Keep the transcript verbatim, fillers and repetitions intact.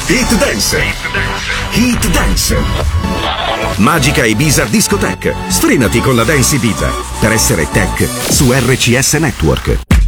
Hit Dance. Hit Dance. Magica Ibiza Discotheque. Sfrenati con la Dance Ibiza per essere tech su R C S Network.